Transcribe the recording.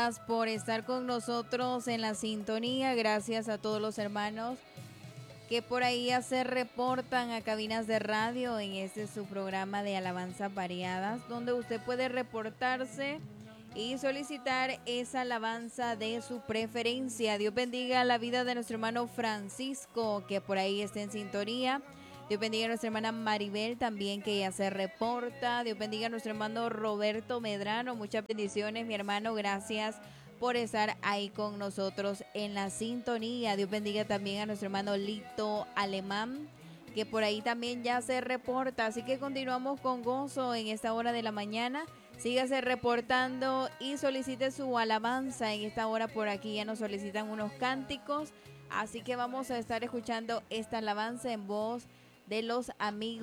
por estar con nosotros en la sintonía. Gracias a todos los hermanos que por ahí ya se reportan a cabinas de radio en este su programa de alabanzas variadas, donde usted puede reportarse y solicitar esa alabanza de su preferencia. Dios bendiga la vida de nuestro hermano Francisco, que por ahí está en sintonía. Dios bendiga a nuestra hermana Maribel también, que ya se reporta. Dios bendiga a nuestro hermano Roberto Medrano. Muchas bendiciones, mi hermano. Gracias por estar ahí con nosotros en la sintonía. Dios bendiga también a nuestro hermano Lito Alemán, que por ahí también ya se reporta. Así que continuamos con gozo en esta hora de la mañana. Sígase reportando y solicite su alabanza. En esta hora por aquí ya nos solicitan unos cánticos. Así que vamos a estar escuchando esta alabanza en voz de los amigos